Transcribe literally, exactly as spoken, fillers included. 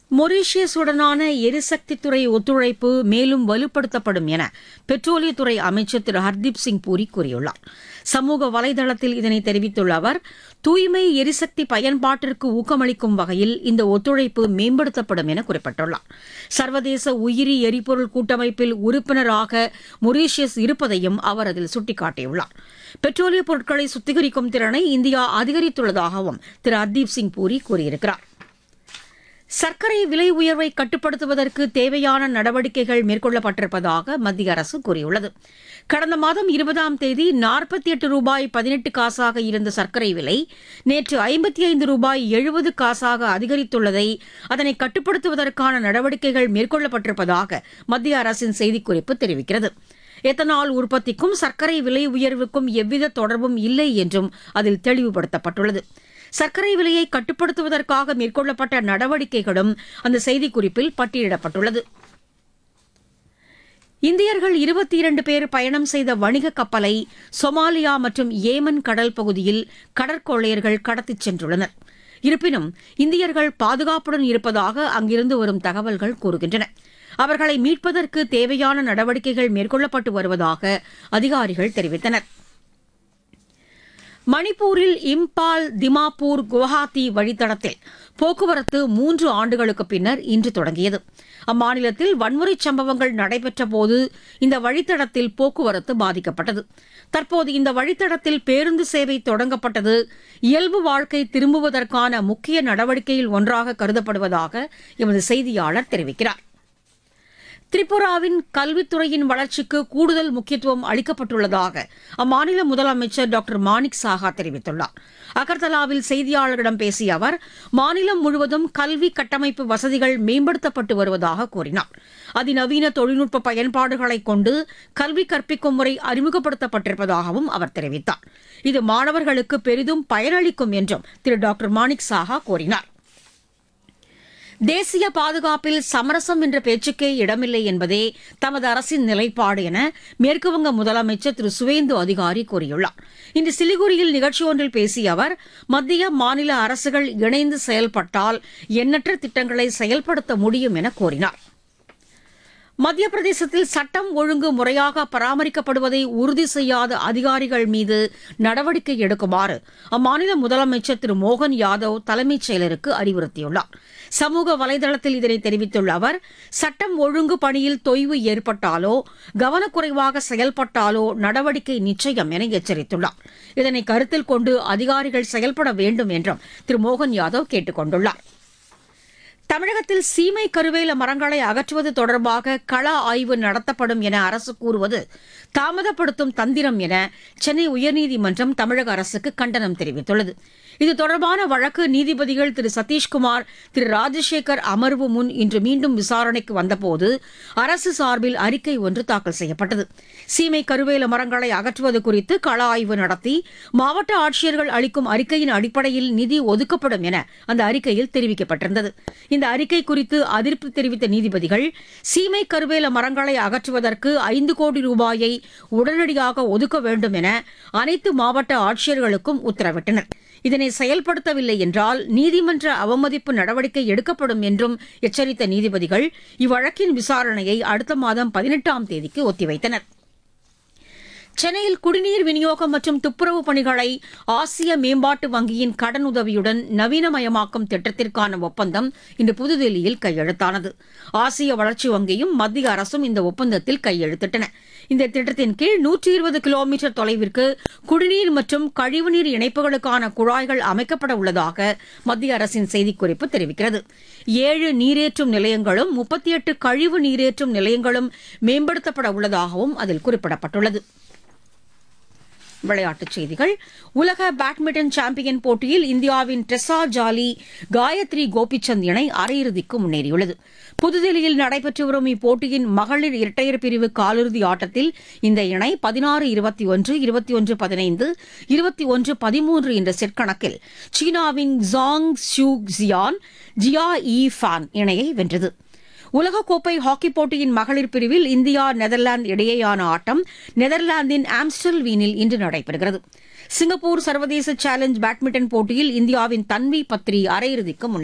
மொரீஷியஸுடனான எரிசக்தித்துறை ஒத்துழைப்பு மேலும் வலுப்படுத்தப்படும் என பெட்ரோலியத்துறை அமைச்சர் திரு ஹர்தீப் சிங் பூரி கூறியுள்ளார். சமூக வலைதளத்தில் இதனை தெரிவித்துள்ள அவர், தூய்மை எரிசக்தி பயன்பாட்டிற்கு ஊக்கமளிக்கும் வகையில் இந்த ஒத்துழைப்பு மேம்படுத்தப்படும் என குறிப்பிட்டுள்ளார். சர்வதேச உயிரி எரிபொருள் கூட்டமைப்பில் உறுப்பினராக மொரீஷியஸ் இருப்பதையும் அவர் அதில் சுட்டிக்காட்டியுள்ளார். பெட்ரோலிய பொருட்களை சுத்திகரிக்கும் திறனை இந்தியா அதிகரித்துள்ளதாகவும் திரு ஹர்தீப் சிங் பூரி கூறியிருக்கிறார். சர்க்கரை விலை உயர்வை கட்டுப்படுத்துவதற்கு தேவையான நடவடிக்கைகள் மேற்கொள்ளப்பட்டிருப்பதாக மத்திய அரசு கூறியுள்ளது. கடந்த மாதம் இருபதாம் தேதி நாற்பத்தி எட்டு ரூபாய் பதினெட்டு காசாக இருந்த சர்க்கரை விலை நேற்று ஐம்பத்தி ஐந்து ரூபாய் எழுபது காசாக அதிகரித்துள்ளதை அதனை கட்டுப்படுத்துவதற்கான நடவடிக்கைகள் மேற்கொள்ளப்பட்டிருப்பதாக மத்திய அரசின் செய்திக்குறிப்பு தெரிவிக்கிறது. எத்தனால் உற்பத்திக்கும் சர்க்கரை விலை உயர்வுக்கும் எவ்வித தொடர்பும் இல்லை என்றும் அதில் தெளிவுபடுத்தப்பட்டுள்ளது. சர்க்கரை விலையை கட்டுப்படுத்துவதற்காக மேற்கொள்ளப்பட்ட நடவடிக்கைகளும் அந்த செய்திக்குறிப்பில் பட்டியலிடப்பட்டுள்ளது. இந்தியர்கள் இருபத்தி இரண்டு பேர் பயணம் செய்த வணிக கப்பலை சொமாலியா மற்றும் ஏமன் கடல் பகுதியில் கடற்கொள்ளையர்கள் கடத்திச் சென்றுள்ளனர். இருப்பினும் இந்தியர்கள் பாதுகாப்புடன் இருப்பதாக அங்கிருந்து வரும் தகவல்கள் கூறுகின்றன. அவர்களை மீட்பதற்கு தேவையான நடவடிக்கைகள் மேற்கொள்ளப்பட்டு வருவதாக அதிகாரிகள் தெரிவித்தனர். மணிப்பூரில் இம்பால், திமாப்பூர், குவஹாத்தி வழித்தடத்தில் போக்குவரத்து மூன்று ஆண்டுகளுக்கு பின்னர் இன்று தொடங்கியது. அம்மாநிலத்தில் வன்முறைச் சம்பவங்கள் நடைபெற்றபோது இந்த வழித்தடத்தில் போக்குவரத்து பாதிக்கப்பட்டது. தற்போது இந்த வழித்தடத்தில் பேருந்து சேவை தொடங்கப்பட்டது இயல்பு வாழ்க்கை திரும்புவதற்கான முக்கிய நடவடிக்கையில் ஒன்றாக கருதப்படுவதாக எமது செய்தியாளர் தெரிவிக்கிறார். திரிபுராவின் கல்வித்துறையின் வளர்ச்சிக்கு கூடுதல் முக்கியத்துவம் அளிக்கப்பட்டுள்ளதாக அம்மாநில முதலமைச்சர் டாக்டர் மாணிக் சாஹா தெரிவித்துள்ளார். அகர்தலாவில் செய்தியாளர்களிடம் பேசிய அவர், மாநிலம் முழுவதும் கல்வி கட்டமைப்பு வசதிகள் மேம்படுத்தப்பட்டு வருவதாக கூறினார். அதிநவீன தொழில்நுட்ப பயன்பாடுகளை கொண்டு கல்வி கற்பிக்கும் முறை அறிமுகப்படுத்தப்பட்டிருப்பதாகவும் அவர் தெரிவித்தார். இது மாணவர்களுக்கு பெரிதும் பயனளிக்கும் என்றும் திரு டாக்டர் மாணிக் சாஹா கூறினார். தேசிய பாதுகாப்பில் சமரசம் என்ற பேச்சுக்கே இடமில்லை என்பதே தமது அரசின் நிலைப்பாடு என மேற்குவங்க முதலமைச்சர் திரு சுவேந்து அதிகாரி கூறியுள்ளார். இன்று சிலிகுரியில் நிகழ்ச்சி ஒன்றில் பேசிய அவர், மத்திய மாநில அரசுகள் இணைந்து செயல்பட்டால் எண்ணற்ற திட்டங்களை செயல்படுத்த முடியும் என கூறினார். மத்திய பிரதேசத்தில் சட்டம் ஒழுங்கு முறையாக பராமரிக்கப்படுவதை உறுதி செய்யாத அதிகாரிகள் மீது நடவடிக்கை எடுக்குமாறு அம்மாநில முதலமைச்சர் திரு மோகன் யாதவ் தலைமைச் செயலருக்கு அறிவுறுத்தியுள்ளார். சமூக வலைதளத்தில் இதனை தெரிவித்துள்ள அவர், சட்டம் ஒழுங்கு பணியில் தொய்வு ஏற்பட்டாலோ கவனக்குறைவாக செயல்பட்டாலோ நடவடிக்கை நிச்சயம் என எச்சரித்துள்ளார். இதனை கருத்தில் கொண்டு அதிகாரிகள் செயல்பட வேண்டும் என்றும் திரு மோகன் யாதவ் கேட்டுக் கொண்டுள்ளார். தமிழகத்தில் சீமை கருவேல மரங்களை அகற்றுவது தொடர்பாக கள ஆய்வு நடத்தப்படும் என அரசு கூறுவது தாமதப்படுத்தும் தந்திரம் என சென்னை உயர்நீதிமன்றம் தமிழக அரசுக்கு கண்டனம் தெரிவித்துள்ளது. இது தொடர்பான வழக்கு நீதிபதிகள் திரு சதீஷ்குமார், திரு ராஜசேகர் அமர்வு முன் இன்று மீண்டும் விசாரணைக்கு வந்தபோது அரசு சார்பில் அறிக்கை ஒன்று தாக்கல் செய்யப்பட்டது. சீமை கருவேல மரங்களை அகற்றுவது குறித்து கள ஆய்வு நடத்தி மாவட்ட ஆட்சியர்கள் அளிக்கும் அறிக்கையின் அடிப்படையில் நிதி ஒதுக்கப்படும் என அந்த அறிக்கையில் தெரிவிக்கப்பட்டிருந்தது. இந்த அறிக்கை குறித்து அதிருப்தி தெரிவித்த நீதிபதிகள், சீமை கருவேல மரங்களை அகற்றுவதற்கு ஐந்து கோடி ரூபாயை உடனடியாக ஒதுக்க வேண்டும் என அனைத்து மாவட்ட ஆட்சியர்களுக்கும் உத்தரவிட்டனர். இதனை செயல்படுத்தவில்லை என்றால் நீதிமன்ற அவமதிப்பு நடவடிக்கை எடுக்கப்படும் என்றும் எச்சரித்த நீதிபதிகள் இவ்வழக்கின் விசாரணையை அடுத்த மாதம் பதினெட்டாம் தேதிக்கு ஒத்திவைத்தனர். சென்னையில் குடிநீர் விநியோகம் மற்றும் துப்புரவு பணிகளை ஆசிய மேம்பாட்டு வங்கியின் கடனுதவியுடன் நவீனமயமாக்கும் திட்டத்திற்கான ஒப்பந்தம் இன்று புதுதில்லியில் கையெழுத்தானது. ஆசிய வளர்ச்சி வங்கியும் மத்திய அரசும் இந்த ஒப்பந்தத்தில் கையெழுத்திட்டன. இந்த திட்டத்தின் கீழ் நூற்றி இருபது கிலோமீட்டர் தொலைவிற்கு குடிநீர் மற்றும் கழிவுநீர் இணைப்புகளுக்கான குழாய்கள் அமைக்கப்பட உள்ளதாக மத்திய அரசின் செய்திக்குறிப்பு தெரிவிக்கிறது. ஏழு நீரேற்றும் நிலையங்களும் முப்பத்தி எட்டு கழிவு நீரேற்றும் நிலையங்களும் மேம்படுத்தப்பட உள்ளதாகவும் அதில் குறிப்பிடப்பட்டுள்ளது. விளையாட்டுச் செய்திகள். உலக பேட்மிண்டன் சாம்பியன் போட்டியில் இந்தியாவின் ட்ரெஸா ஜாலி, காயத்ரி கோபிச்சந்த் இணை அரையிறுதிக்கு முன்னேறியுள்ளது. புதுதில்லியில் நடைபெற்று வரும் இப்போட்டியின் மகளிர் இரட்டையர் பிரிவு காலிறுதி ஆட்டத்தில் இந்த இணை பதினாறு இருபத்தி ஒன்று, இருபத்தி ஒன்று பதினைந்து, இருபத்தி ஒன்று பதிமூன்று என்ற செட் கணக்கில் சீனாவின் ஜாங் ஷூ ஜியான், ஜியா ஈ ஃபான் இணையை வென்றது. உலகக்கோப்பை ஹாக்கிப் போட்டியின் மகளிர் பிரிவில் இந்தியா நெதர்லாந்து இடையேயான ஆட்டம் நெதர்லாந்தின் ஆம்ஸ்டல்வீனில் இன்று நடைபெறுகிறது. சிங்கப்பூர் சர்வதேச சேலஞ்ச் பேட்மிண்டன் போட்டியில் இந்தியாவின் தன்வி பத்ரி அரையிறுதிக்கு முன்னேறியுள்ளார்.